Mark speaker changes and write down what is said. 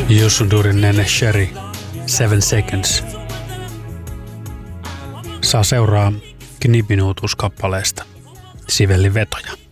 Speaker 1: Jussu Durinen Sherry 7 Seconds. Saa seuraa Knibinuutus-kappaleesta sivellivetoja.